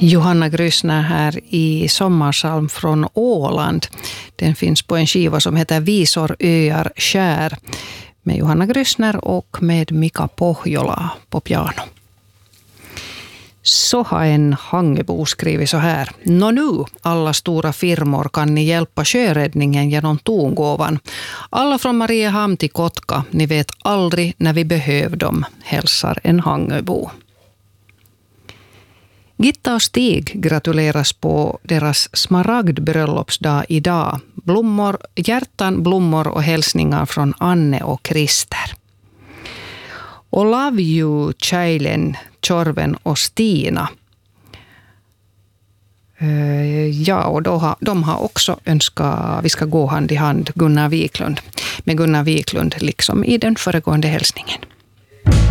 Johanna Grüssner här i Sommarsalm från Åland. Den finns på en skiva som heter Visor, öar, skär med Johanna Grüssner och med Mika Pohjola på piano. Så har en Hangebo skrivit så här. Nå nu, alla stora firmor, kan ni hjälpa sjöräddningen genom tongåvan. Alla från Mariehamn till Kotka, ni vet aldrig när vi behöver dem, hälsar en Hangebo. Gitta och Stig gratuleras på deras smaragdbröllopsdag idag. Blommor, hjärtan, blommor och hälsningar från Anne och Christer. Och love you, Tjejlen, Tjorven och Stina. Ja, och de har också önskat vi ska gå hand i hand med Gunnar Wiklund, liksom i den föregående hälsningen.